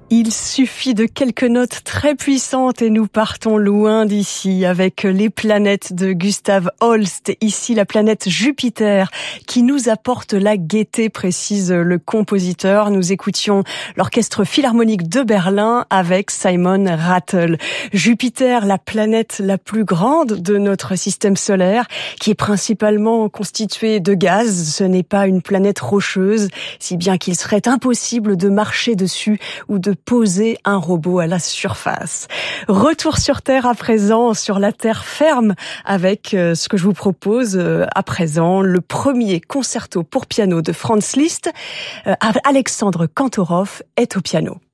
Il suffit de quelques notes très puissantes et nous partons loin d'ici avec les planètes de Gustav Holst. Ici, la planète Jupiter qui nous apporte la gaieté, précise le compositeur. Nous écoutions l'Orchestre Philharmonique de Berlin avec Simon Rattle. Jupiter, la planète la plus grande de notre système solaire, qui est principalement constituée de gaz. Ce n'est pas une planète rocheuse, si bien qu'il serait impossible de marcher dessus ou de poser un robot à la surface. Retour sur Terre à présent, sur la terre ferme, avec ce que je vous propose à présent, le premier concerto pour piano de Franz Liszt. Alexandre Kantorov est au piano.